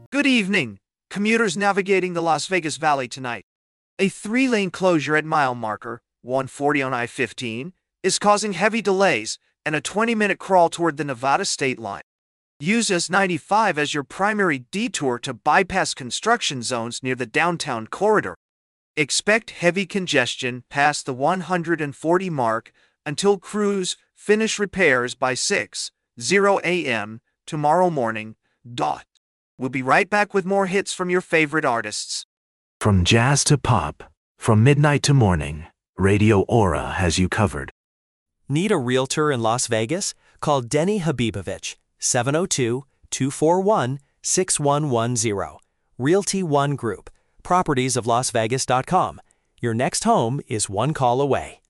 Good evening, commuters navigating the Las Vegas Valley tonight. A three-lane closure at mile marker 140 on I-15 is causing heavy delays and a 20-minute crawl toward the Nevada state line. Use S95 as your primary detour to bypass construction zones near the downtown corridor. Expect heavy congestion past the 140 mark until crews finish repairs by 6:00 a.m. tomorrow morning. We'll be right back with more hits from your favorite artists. From jazz to pop, from midnight to morning, Radio Aura has you covered. Need a realtor in Las Vegas? Call Denny Habibovich, 702-241-6110. Realty One Group, properties of LasVegas.com. Your next home is one call away.